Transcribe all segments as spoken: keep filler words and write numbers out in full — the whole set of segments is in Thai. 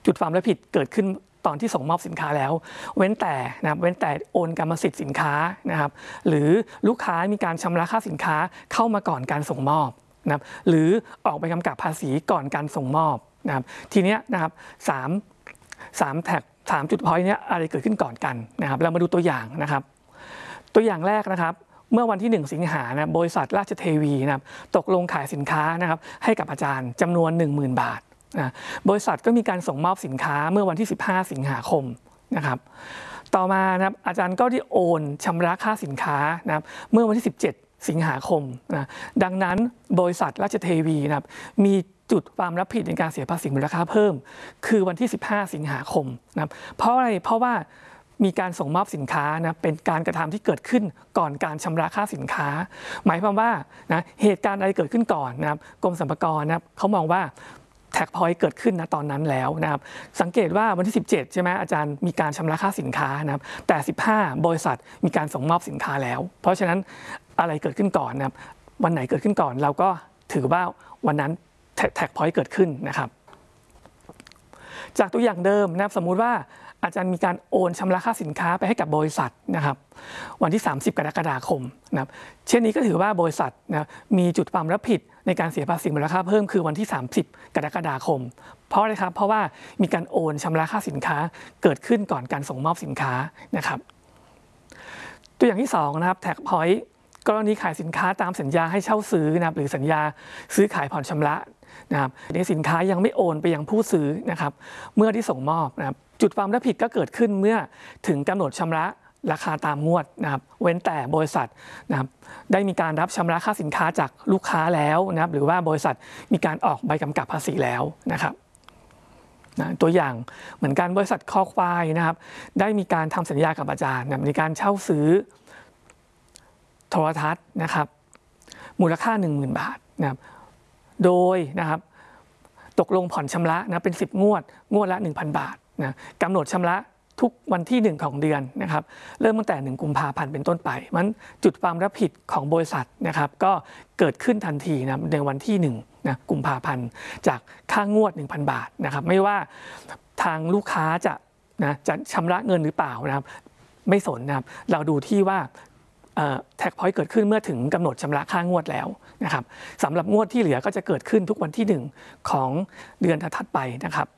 จุดความรับผิดเกิดขึ้นตอนที่ส่งมอบสินค้าแล้วเว้นแต่นะครับเว้นแต่โอนกรรมสิทธิ์สินค้านะครับหรือลูกค้ามีการชำระค่าสินค้าเข้ามาก่อนการส่งมอบนะครับหรือออกใบกำกับภาษีก่อนการส่งมอบนะครับทีนี้นะครับสามสามแท็กสามจุดพอยต์เนี้ยอะไรเกิดขึ้นก่อนกันนะครับเรามาดูตัวอย่างนะครับตัวอย่างแรกนะครับเมื่อวันที่หนึ่งสิงหานะบริษัทราชเทวีนะครับตกลงขายสินค้านะครับให้กับอาจารย์จำนวน หนึ่งหมื่น บาทนะบริษัทก็มีการส่งมอบสินค้าเมื่อวันที่สิบห้าสิงหาคมนะครับต่อมานะครับอาจารย์ก็ได้โอนชำระค่าสินค้านะครับเมื่อวันที่สิบเจ็ดสิงหาคมนะดังนั้นบริษัทราชเทวีนะครับมีจุดความรับผิดในการเสียภาษีมูลค่าเพิ่มคือวันที่สิบห้าสิงหาคมนะครับเพราะอะไรเพราะว่ามีการส่งมอบสินค้านะเป็นการกระทำที่เกิดขึ้นก่อนการชำระค่าสินค้าหมายความว่านะเหตุการณ์อะไรเกิดขึ้นก่อนนะครับกรมสรรพากรนะครับเขามองว่าแท็กพอยต์เกิดขึ้นนะตอนนั้นแล้วนะครับสังเกตว่าวันที่สิบเจ็ดใช่ไหมอาจารย์มีการชำระค่าสินค้านะครับแต่สิบห้าบริษัทมีการส่งมอบสินค้าแล้วเพราะฉะนั้นอะไรเกิดขึ้นก่อนนะครับวันไหนเกิดขึ้นก่อนเราก็ถือว่าวันนั้นแท็กพอยต์เกิดขึ้นนะครับจากตัวอย่างเดิมนะครับสมมุติว่าอาจารย์มีการโอนชำระค่าสินค้าไปให้กับบริษัทนะครับวันที่สามสิบกรกฎาคมนะครับเช่นนี้ก็ถือว่าบริษัทนะมีจุดความรับผิดในการเสียภาษีมูลค่าเพิ่มคือวันที่สามสิบกรกฎาคมเพราะอะไรครับเพราะว่ามีการโอนชำระค่าสินค้าเกิดขึ้นก่อนการส่งมอบสินค้านะครับตัวอย่างที่สองนะครับแท็กพอยต์กรณีขายสินค้าตามสัญญาให้เช่าซื้อนะครับหรือสัญญาซื้อขายผ่อนชำระนะครับในสินค้ายังไม่โอนไปยังผู้ซื้อนะครับเมื่อที่ส่งมอบนะครับจุดความรับผิดก็เกิดขึ้นเมื่อถึงกำหนดชำระราคาตามงวดนะครับเว้นแต่บริษัทนะครับได้มีการรับชำระค่าสินค้าจากลูกค้าแล้วนะครับหรือว่าบริษัทมีการออกใบกำกับภาษีแล้วนะครับนะตัวอย่างเหมือนกันบริษัทคอควายนะครับได้มีการทำสัญญากับอาจารย์ในการเช่าซื้อโทรทัศน์นะครับมูลค่า หนึ่งหมื่น บาทนะครับโดยนะครับตกลงผ่อนชำระนะเป็นสิบงวดงวดละ หนึ่งพัน บาทนะกำหนดชำระทุกวันที่หนึ่งของเดือนนะครับเริ่มตั้งแต่หนึ่งกุมภาพันธ์เป็นต้นไปมันจุดความรับผิดของบริษัทนะครับก็เกิดขึ้นทันทีนะในวันที่หนึ่งนะกุมภาพันธ์จากค่างวด หนึ่งพัน บาทนะครับไม่ว่าทางลูกค้าจะนะจะชำระเงินหรือเปล่านะครับไม่สนนะครับเราดูที่ว่าแท็กพอยต์เกิดขึ้นเมื่อถึงกำหนดชำระค่างวดแล้วนะครับสำหรับงวดที่เหลือก็จะเกิดขึ้นทุกวันที่หนึ่งของเดือนถัดไปนะครับ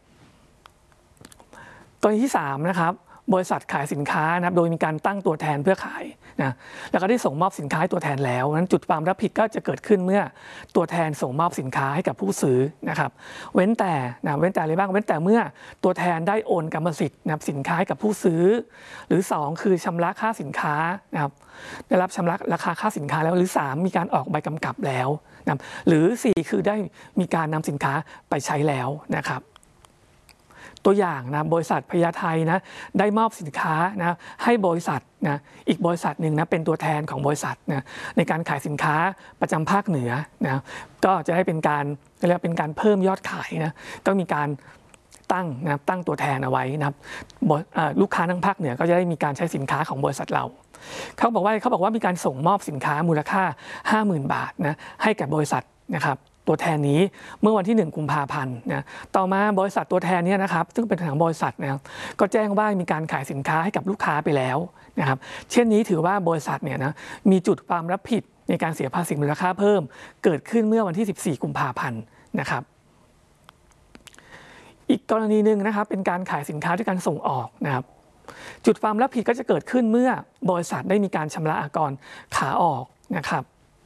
ตัวที่สามนะครับบริษัทขายสินค้านะครับโดยมีการตั้งตัวแทนเพื่อขายนะแล้วก็ได้ส่งมอบสินค้าให้ตัวแทนแล้วนั้นจุดความรับผิดก็จะเกิดขึ้นเมื่อตัวแทนส่งมอบสินค้าให้กับผู้ซื้อนะครับเว้นแต่นะเว้นแต่อะไรบ้างเว้นแต่เมื่อตัวแทนได้โอนกรรมสิทธิ์นะครับสินค้าให้กับผู้ซื้อหรือสองคือชำระค่าสินค้านะครับได้รับชำระราคาค่าสินค้าแล้วหรือสามมีการออกใบกำกับแล้วนะหรือสี่คือได้มีการนำสินค้าไปใช้แล้วนะครับตัวอย่างนะบริษัทพญาไทนะได้มอบสินค้านะให้บริษัทนะอีกบริษัทหนึ่งนะเป็นตัวแทนของบริษัทนะในการขายสินค้าประจำภาคเหนือนะก็จะได้เป็นการเรียกเป็นการเพิ่มยอดขายนะก็มีการตั้งนะตั้งตัวแทนเอาไว้นะครับลูกค้าทั้งภาคเหนือก็จะได้มีการใช้สินค้าของบริษัทเราเขาบอกว่าเขาบอกว่ามีการส่งมอบสินค้ามูลค่า ห้าหมื่น บาทนะให้กับบริษัทนะครับตัวแทนนี้เมื่อวันที่หนึ่งกุมภาพันธ์นะต่อมาบริษัทตัวแทนนี้นะครับซึ่งเป็นทางบริษัทนะก็แจ้งว่ามีการขายสินค้าให้กับลูกค้าไปแล้วนะครับเช่นนี้ถือว่าบริษัทเนี่ยนะมีจุดความรับผิดในการเสียภาษีมูลค่าเพิ่มเกิดขึ้นเมื่อวันที่สิบสี่กุมภาพันธ์นะครับอีกกรณีหนึ่งนะครับเป็นการขายสินค้าด้วยการส่งออกนะครับจุดความรับผิดก็จะเกิดขึ้นเมื่อบริษัทได้มีการชำระอากรขาออกนะครับ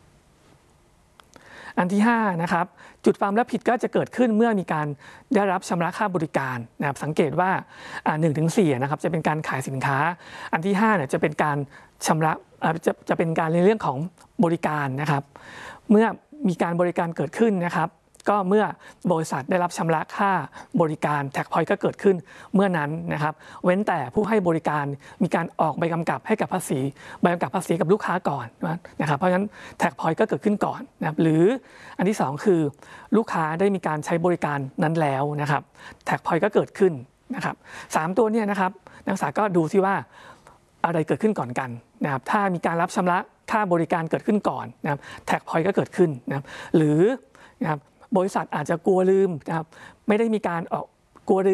อันที่ห้านะครับจุดความรับผิดก็จะเกิดขึ้นเมื่อมีการได้รับชำระค่าบริการนะครับสังเกตว่าหนึ่งถึงสี่นะครับจะเป็นการขายสินค้าอันที่ห้าเนี่ยจะเป็นการชำระจะจะเป็นการในเรื่องของบริการนะครับเมื่อมีการบริการเกิดขึ้นนะครับก็เมื่อบริษัทได้รับชำระค่าบริการแท็กพอยต์ก็เกิดขึ้นเมื่อนั้นนะครับเว้นแต่ผู้ให้บริการมีการออกใบกำกับให้กับภาษีใบกำกับภาษีกับลูกค้าก่อนนะครับเพราะฉะนั้นแท็กพอยต์ก็เกิดขึ้นก่อนนะครับหรืออันที่สองคือลูกค้าได้มีการใช้บริการนั้นแล้วนะครับแท็กพอยต์ก็เกิดขึ้นนะครับสามตัวเนี่ยนะครับนักศึกษาก็ดูซิว่าอะไรเกิดขึ้นก่อนกันนะครับถ้ามีการรับชำระค่าบริการเกิดขึ้นก่อนนะครับแท็กพอยต์ก็เกิดขึ้นนะครับหรือนะครับบริษัทอาจจะกลัวลืมนะครับไม่ได้มีการออกกลัวลืม